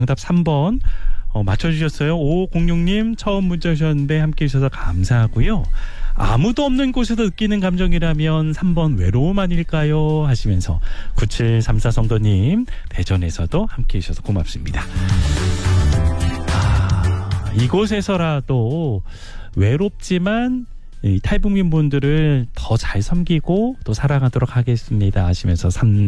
정답 3번 맞춰주셨어요. 5506님 처음 문자 주셨는데 함께해 주셔서 감사하고요. 아무도 없는 곳에서 느끼는 감정이라면 3번 외로움 아닐까요? 하시면서 9734 성도님 대전에서도 함께해 주셔서 고맙습니다. 이곳에서라도 외롭지만 이 탈북민 분들을 더 잘 섬기고 또 사랑하도록 하겠습니다 하시면서